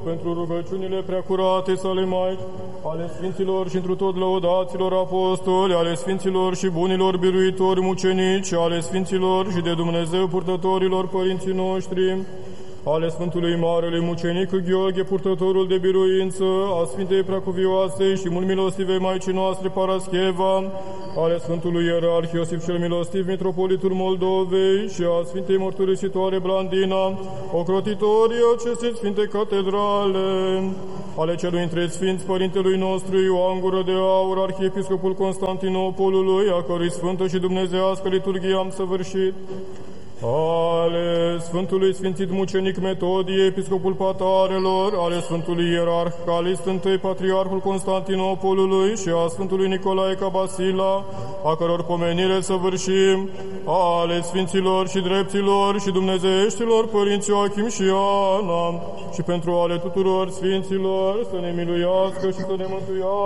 Pentru rugăciunile preacurate sale Maici, ale Sfinților și întru tot lăudaților apostoli, ale Sfinților și bunilor biruitori mucenici, ale Sfinților și de Dumnezeu purtătorilor părinții noștri, ale Sfântului Marele Mucenic Gheorghe, purtătorul de biruință, a Sfintei Preacuvioase și mult milostive Maicii noastre Parascheva, ale Sfântului Ierarh Iosif cel Milostiv, Mitropolitul Moldovei și a Sfintei Mărturisitoare Blandina, ocrotitorii acestei Sfinte Catedrale, ale celui între Sfinți Părintelui nostru Ioan Gură de Aur, Arhiepiscopul Constantinopolului, a cărui sfântă și dumnezeiască liturghie am săvârșit, ale Sfântului Sfințit Mucenic Metodie, Episcopul Patarelor, ale Sfântului Ierarh Calist I, Patriarhul Constantinopolului și a Sfântului Nicolae Cabasila, a căror pomenire săvârșim, ale Sfinților și Drepților și Dumnezeieștilor Părinți Ioachim și Ana, și pentru ale tuturor Sfinților să ne miluiască și să ne mântuiască.